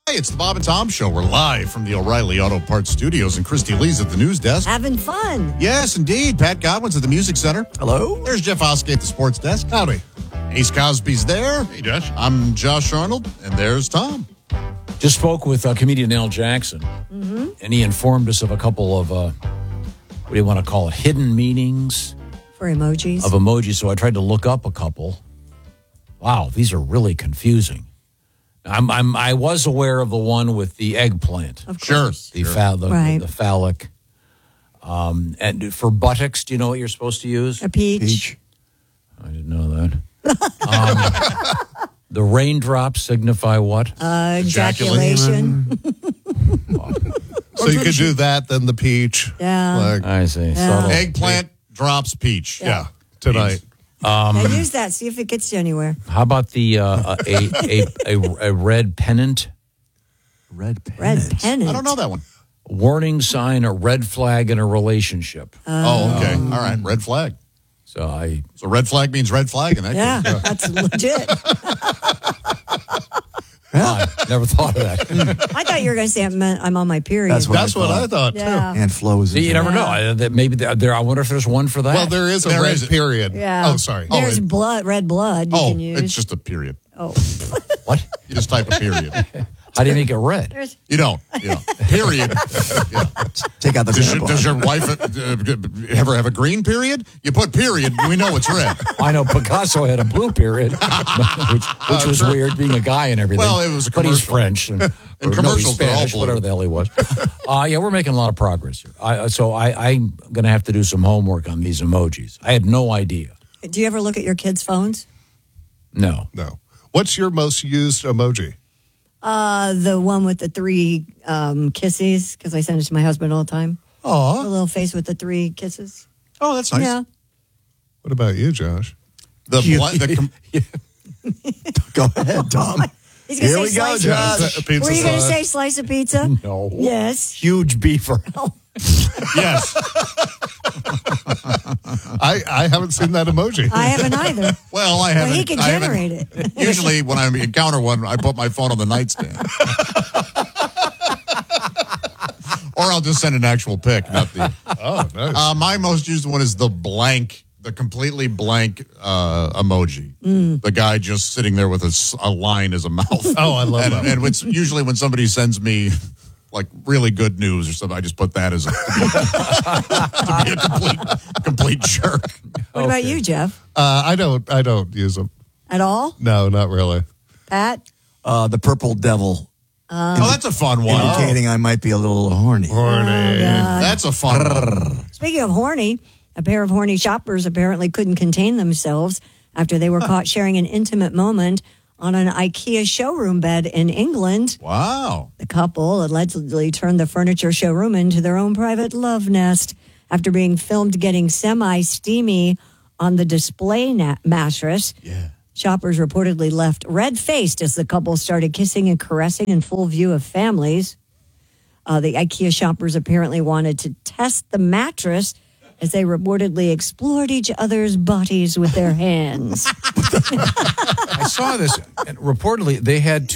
Hey, it's the Bob and Tom Show. We're live from the O'Reilly Auto Parts Studios, and Christy Lee's at the news desk. Having fun. Yes, indeed. Pat Godwin's at the Music Center. Hello. There's Jeff Oskey at the sports desk. Howdy. Ace Cosby's there. Hey, Josh. I'm Josh Arnold, and there's Tom. Just spoke with comedian Al Jackson, and he informed us of a couple of, what do you want to call it, hidden meanings For emojis. of emojis. So I tried to look up a couple. Wow, these are really confusing. I was aware of the one with the eggplant, Of Sure. course. the Right. phallic. And for buttocks, do you know what you're supposed to use? A peach. I didn't know that. The raindrops signify what? Ejaculation. So you could do that, then the peach. Yeah. Like, I see. Yeah. Subtle. Eggplant drops peach. yeah, tonight. Now use that. See if it gets you anywhere. How about the a red pennant? Red Red pennant. I don't know that one. Warning sign, a red flag in a relationship. Oh, okay. All right. Red flag. So So red flag means red flag in that Yeah, case. that's legit. never thought of that. I thought you were going to say it meant I'm on my period. That's what I thought, Yeah. too. And flows. See, you never know. Maybe there. I wonder if there's one for that. Well, there is a There red is. period. Yeah. Oh, sorry. There's red blood you Oh, can use. it's just a period. Oh. What? You just type a period. How do you make it red? You don't. Period. Yeah. Take out the Does your wife ever have a green period? You put period, we know it's red. I know Picasso had a blue period, which was weird, being a guy and everything. Well, it was a but he's commercial. French. And or no, commercials, he's they're all Spanish, blue. whatever the hell he was. Yeah, we're making a lot of progress here. I'm going to have to do some homework on these emojis. I had no idea. Do you ever look at your kids' phones? No. No. What's your most used emoji? The one with the three kisses, because I send it to my husband all the time. The Aw. little face with the three kisses. Oh, that's nice. Yeah. What about you, Josh? Go ahead, Tom. He's gonna Here say we go, slice of Josh. pizza. Pizza Were you going to sauce. say slice of pizza? No. Yes. Huge beaver. yes. I haven't seen that emoji. I haven't either. Well, I Well, haven't. he can I haven't- generate it. Usually, when I encounter one, I put my phone on the nightstand, or I'll just send an actual pic, not the. Oh, nice. My most used one is the completely blank emoji. The guy just sitting there with a line as a mouth. Oh, I love that. And it's usually when somebody sends me like really good news or something, I just put that as to be a complete jerk. What about you, Jeff? I don't use them. At all? No, not really. Pat? The purple devil, Oh, that's a fun one. indicating I might be a little horny. Horny. That's a fun one. Speaking of horny, a pair of horny shoppers apparently couldn't contain themselves after they were caught sharing an intimate moment on an IKEA showroom bed in England. Wow. The couple allegedly turned the furniture showroom into their own private love nest after being filmed getting semi-steamy on the display mattress. Yeah. Shoppers reportedly left red-faced as the couple started kissing and caressing in full view of families. The IKEA shoppers apparently wanted to test the mattress as they reportedly explored each other's bodies with their hands. I saw this, and reportedly they had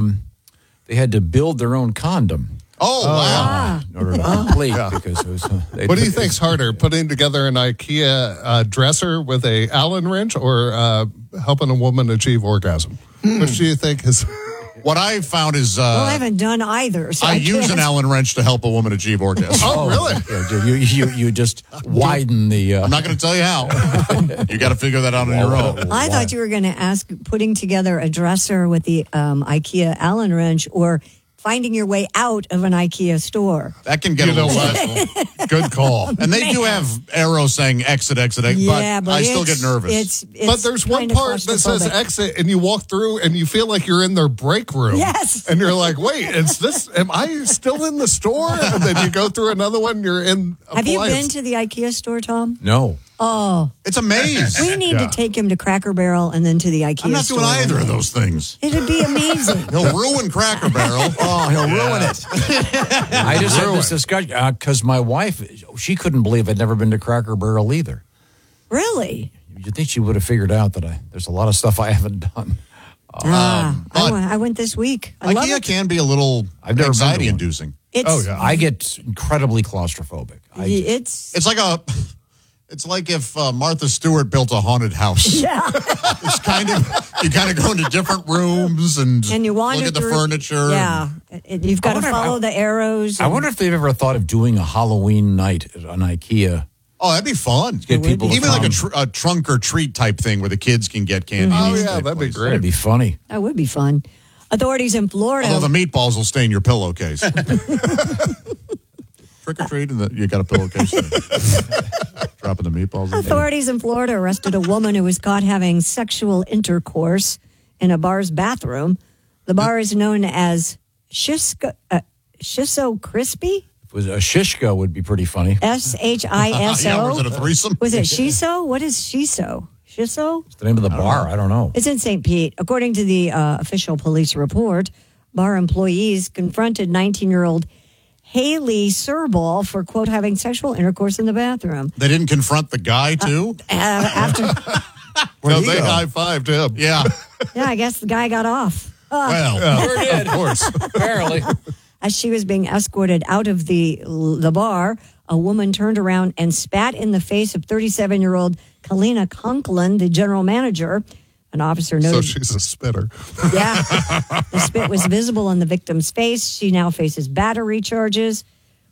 to build their own condom Oh, wow. in order to complete because it was. What do you think's harder, putting together an IKEA dresser with a Allen wrench or helping a woman achieve orgasm? Which do you think is... What I found is Well, I haven't done either. So I use an can't. Allen wrench to help a woman achieve orgasm. Oh, really? Yeah, you just widen the. I'm not going to tell you how. You got to figure that out on your own. I thought you were going to ask putting together a dresser with the IKEA Allen wrench or finding your way out of an IKEA store. That can get You a know little what? stressful. Good call. And they do have arrows saying exit, Yeah, but I still get nervous. It's But there's one kind of part that says claustrophobic. exit, and you walk through, and you feel like you're in their break room. Yes. And you're like, wait, am I still in the store? And then you go through another one, you're in Have you been appliance. to the IKEA store, Tom? No. Oh, It's a maze. we need Yeah. to take him to Cracker Barrel and then to the IKEA I'm not store. doing either of those things. It'd be amazing. He'll ruin Cracker Barrel. Oh, he'll ruin it. I just had this discussion because my wife, she couldn't believe I'd never been to Cracker Barrel either. Really? You'd think she would have figured out that there's a lot of stuff I haven't done. I went this week. I love IKEA it. can be a little I've never been to one. anxiety-inducing. It's, I get incredibly claustrophobic. it's It's like if Martha Stewart built a haunted house. yeah. It's you kind of go into different rooms and And you wander look at the through- furniture. Yeah, you've got to follow the arrows. I wonder if they've ever thought of doing a Halloween night at an IKEA. Oh, that'd be fun. Get people to Even like come. a trunk or treat type thing where the kids can get candy. Oh, yeah, that'd be That'd great. be funny. That would be fun. Authorities in Florida. Although the meatballs will stay in your pillowcase. Trick or treat, and you got a pillowcase. Dropping the meatballs. in. Authorities in Florida arrested a woman who was caught having sexual intercourse in a bar's bathroom. The bar is known as Shiso Crispy. Was a shishka would be pretty funny. SHISO. Yeah, was it a threesome? Was it Shiso? What is Shiso? Shiso? It's the name of the bar. I don't know. It's in St. Pete. According to the official police report, bar employees confronted 19-year-old Haley Serball for, quote, having sexual intercourse in the bathroom. They didn't confront the guy, too? After, No, they high-fived him. Yeah. yeah, I guess the guy got off. Well, Sure did. of course. Apparently. As she was being escorted out of the bar, a woman turned around and spat in the face of 37-year-old Kalina Conklin, the general manager. An officer So noted, she's a spitter. yeah, the spit was visible on the victim's face. She now faces battery charges.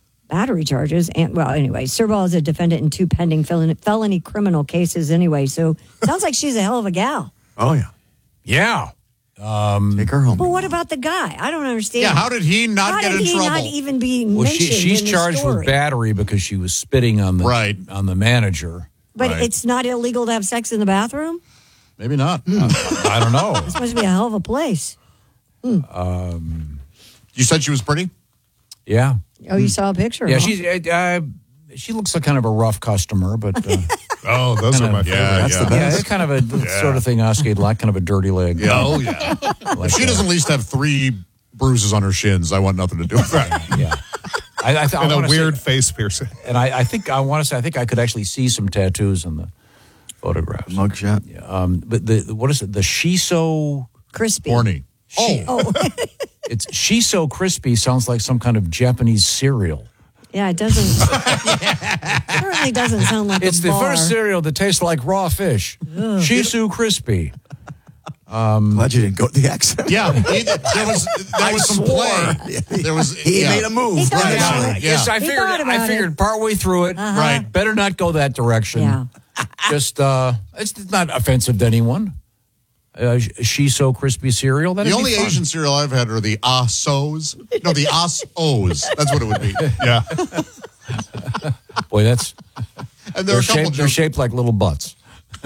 And, well, anyway, Serball is a defendant in 2 pending felony criminal cases anyway. So sounds like she's a hell of a gal. Oh, yeah. Yeah. Take her home. But what about the guy? I don't understand. Yeah, how did he not How get did in he trouble? not even be Well, mentioned she's in the charged story? with battery because she was spitting on the manager. But Right. it's not illegal to have sex in the bathroom? Maybe not. I don't know. It's supposed to be a hell of a place. You said she was pretty? Yeah. Oh, you saw a picture? Yeah, huh? she looks like kind of a rough customer, but Oh, those are my favorite. That's the yeah, it's kind of a sort of thing Oscar like, kind of a dirty leg. Yeah. Oh, yeah. Like, If she doesn't at least have 3 bruises on her shins, I want nothing to do with that. Yeah. I And a wanna weird say, face piercing. and I think I want to say I think I could actually see some tattoos in the photographs. Mugshot. But what is it? The Shiso. Crispy. Horny. Oh, It's Shiso Crispy. Sounds like some kind of Japanese cereal. yeah, it doesn't. Certainly doesn't sound like It's a the bar. first cereal that tastes like raw fish. Shiso Crispy. Glad you didn't go with the accent. Yeah. There was some play. There was, He made a move. He thought right? about Actually. it. Yes, I He figured. thought about I figured partway through it. Right. Better not go that direction. Yeah. Just it's not offensive to anyone. Shiso Crispy cereal. The That'd only be fun. Asian cereal I've had are the Asos. No, the Os-Os. That's what it would be. Yeah. Boy, that's And there are a couple they're shaped like little butts.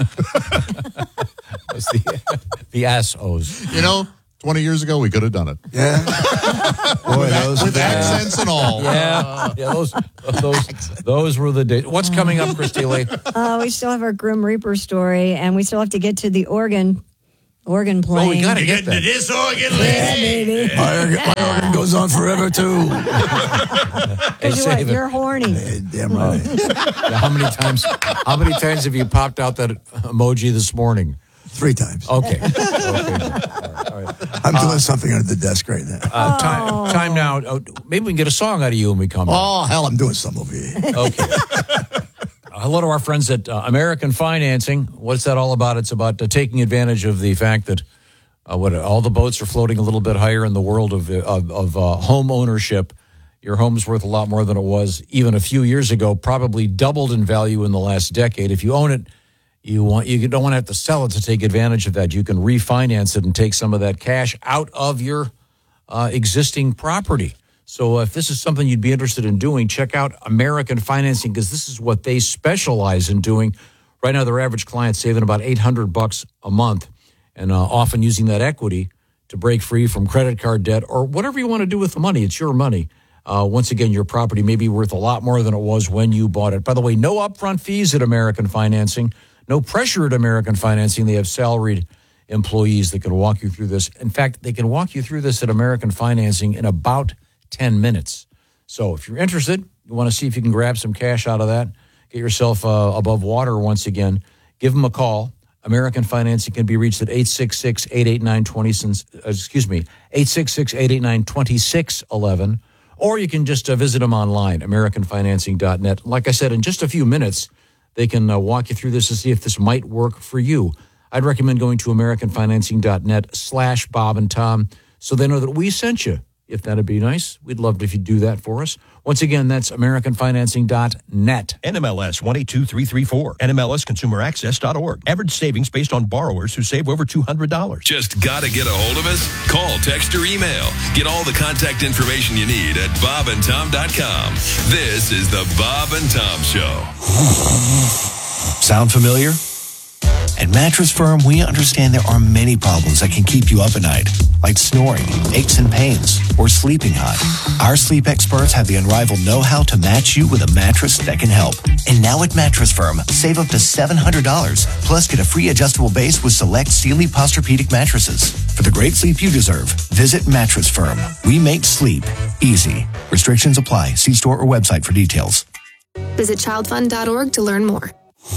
That's the ass-O's. 20 years ago, we could have done it. Yeah. Boy, those With accents and all. Yeah, those were the days. What's coming up, Christy Lee? We still have our Grim Reaper story, and we still have to get to the organ playing. Oh, we got to get that. this organ, Yeah, baby. my organ goes on forever, too. Hey, save it. You're horny. Hey, damn right. Yeah, how many times have you popped out that emoji this morning? 3 times. Okay. I'm doing something under the desk right now. Time now. Maybe we can get a song out of you when we come back. Oh, hell, I'm doing some over here. Okay. Hello to our friends at American Financing. What's that all about? It's about taking advantage of the fact that all the boats are floating a little bit higher in the world of home ownership. Your home's worth a lot more than it was even a few years ago, probably doubled in value in the last decade. If you own it, you don't want to have to sell it to take advantage of that. You can refinance it and take some of that cash out of your existing property. So if this is something you'd be interested in doing, check out American Financing because this is what they specialize in doing. Right now, their average client's saving about $800 a month and often using that equity to break free from credit card debt or whatever you want to do with the money. It's your money. Once again, your property may be worth a lot more than it was when you bought it. By the way, no upfront fees at American Financing. No pressure at American Financing. They have salaried employees that can walk you through this. In fact, they can walk you through this at American Financing in about 10 minutes. So if you're interested, you want to see if you can grab some cash out of that, get yourself above water once again, give them a call. American Financing can be reached at 866-889-2611, or you can just visit them online, AmericanFinancing.net. Like I said, in just a few minutes, they can walk you through this to see if this might work for you. I'd recommend going to AmericanFinancing.net/Bob and Tom so they know that we sent you. If that'd be nice, we'd love it if you'd do that for us. Once again, that's AmericanFinancing.net. NMLS 122334. NMLSConsumerAccess.org. Average savings based on borrowers who save over $200. Just gotta get a hold of us? Call, text, or email. Get all the contact information you need at bobandtom.com. This is the Bob and Tom Show. Sound familiar? At Mattress Firm, we understand there are many problems that can keep you up at night, like snoring, aches and pains, or sleeping hot. Our sleep experts have the unrivaled know-how to match you with a mattress that can help. And now at Mattress Firm, save up to $700, plus get a free adjustable base with select Sealy Posturepedic mattresses. For the great sleep you deserve, visit Mattress Firm. We make sleep easy. Restrictions apply. See store or website for details. Visit childfund.org to learn more.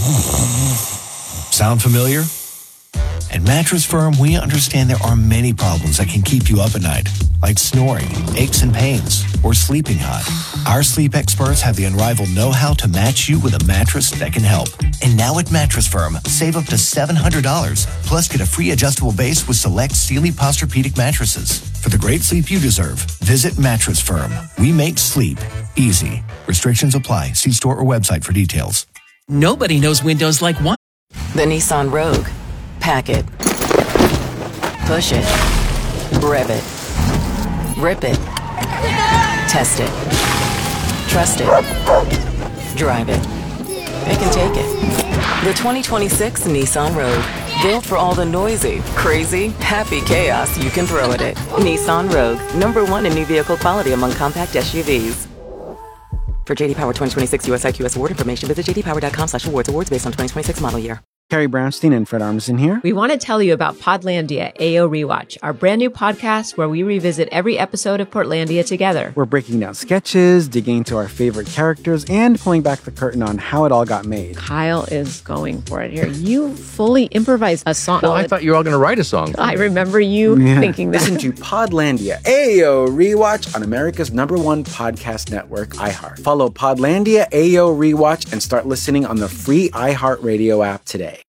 Sound familiar? At Mattress Firm, we understand there are many problems that can keep you up at night, like snoring, aches and pains, or sleeping hot. Our sleep experts have the unrivaled know-how to match you with a mattress that can help. And now at Mattress Firm, save up to $700, plus get a free adjustable base with select Sealy Posturepedic mattresses. For the great sleep you deserve, visit Mattress Firm. We make sleep easy. Restrictions apply. See store or website for details. Nobody knows windows like one. The Nissan Rogue. Pack it. Push it. Rev it. Rip it. Test it. Trust it. Drive it. It can take it. The 2026 Nissan Rogue. Built for all the noisy, crazy, happy chaos you can throw at it. Nissan Rogue. #1 in new vehicle quality among compact SUVs. For J.D. Power 2026 US IQS award information, visit jdpower.com/awards. Awards based on 2026 model year. Carrie Brownstein and Fred Armisen here. We want to tell you about Podlandia AO Rewatch, our brand new podcast where we revisit every episode of Portlandia together. We're breaking down sketches, digging into our favorite characters, and pulling back the curtain on how it all got made. Kyle is going for it here. You fully improvised a song. Well, I thought you were all going to write a song. I remember you thinking that. Listen to Podlandia AO Rewatch on America's #1 podcast network, iHeart. Follow Podlandia AO Rewatch and start listening on the free iHeartRadio app today.